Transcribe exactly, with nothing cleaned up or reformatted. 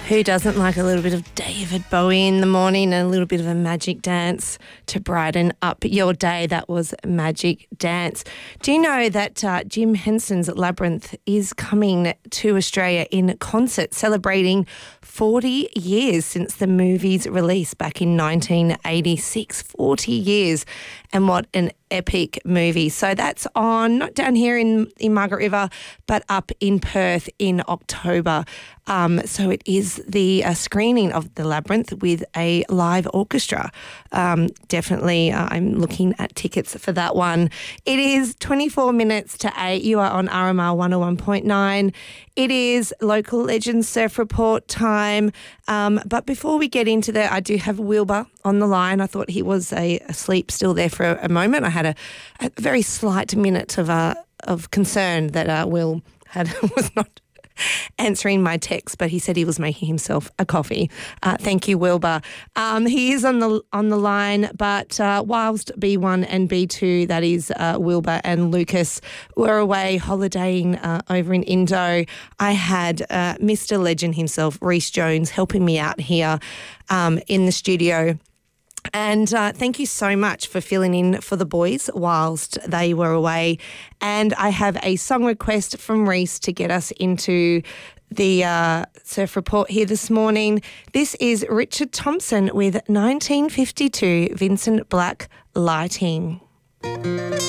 Who doesn't like a little bit of David Bowie in the morning and a little bit of a magic dance to brighten up your day? That was Magic Dance. Do you know that uh, Jim Henson's Labyrinth is coming to Australia in concert, celebrating forty years since the movie's release back in nineteen eighty-six? forty years. And what an epic movie. So that's on, not down here in, in Margaret River, but up in Perth in October. Um, so it is the uh, screening of The Labyrinth with a live orchestra. Um, definitely, uh, I'm looking at tickets for that one. It is twenty-four minutes to eight. You are on R M R one oh one point nine. It is Local Legends Surf Report time. Um, but before we get into that, I do have Wilbur on the line. I thought he was a, asleep still there for a, a moment. I had a, a very slight minute of uh, of concern that uh, Will had was not answering my text, but he said he was making himself a coffee. Uh, thank you, Wilbur. Um, he is on the on the line, but uh, whilst B one and B two, that is uh, Wilbur and Lucas, were away holidaying uh, over in Indo, I had uh, Mister Legend himself, Rhys Jones, helping me out here um, in the studio. And uh, thank you so much for filling in for the boys whilst they were away. And I have a song request from Rhys to get us into the uh, surf report here this morning. This is Richard Thompson with nineteen fifty-two Vincent Black Lighting.